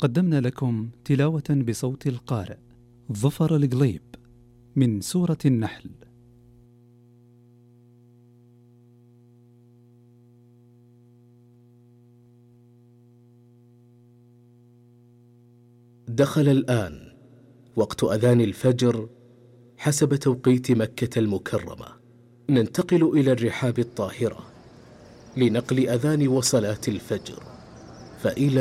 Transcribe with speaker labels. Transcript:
Speaker 1: قدمنا لكم تلاوة بصوت القارئ ظفر القليب من سورة النحل.
Speaker 2: دخل الآن وقت أذان الفجر حسب توقيت مكة المكرمة. ننتقل إلى الرحاب الطاهرة لنقل أذان وصلاة الفجر، فإلى